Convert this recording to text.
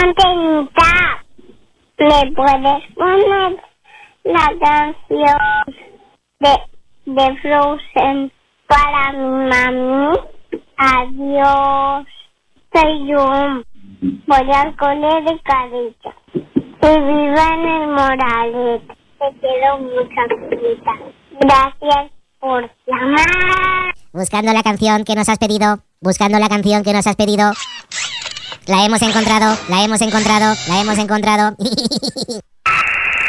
Antenita, ¿me puedes poner la canción de Frozen para mi mami? Adiós. Soy yo. Voy al cole de Carita. Y viva en el Morales. Te quiero mucho, Antenita. Gracias por llamar. Buscando la canción que nos has pedido. Buscando la canción que nos has pedido. La hemos encontrado, la hemos encontrado, la hemos encontrado.